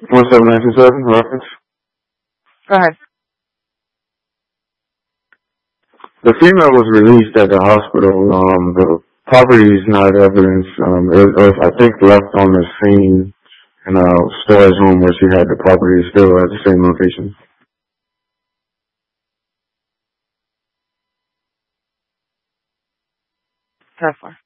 17927, reference. Go ahead. The female was released at the hospital. The property is not evidence. It was, I think, left on the scene in a storage room where she had the property, still at the same location. How far?